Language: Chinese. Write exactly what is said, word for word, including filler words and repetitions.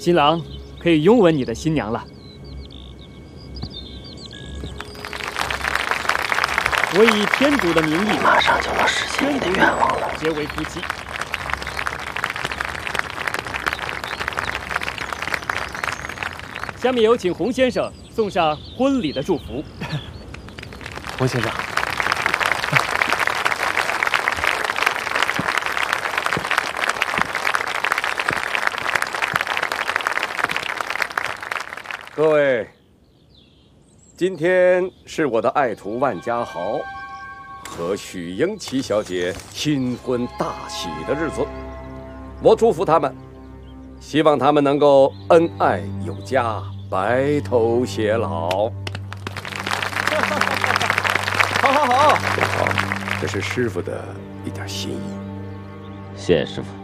新郎可以拥吻你的新娘了。我以天主的名义， 马上就能实现你的愿望了， 结为夫妻。下面有请洪先生送上婚礼的祝福。 洪先生。 各位，今天是我的爱徒万家豪和许英奇小姐新婚大喜的日子，我祝福他们，希望他们能够恩爱有加，白头偕老。好好好，好，这是师傅的一点心意。 谢谢师傅。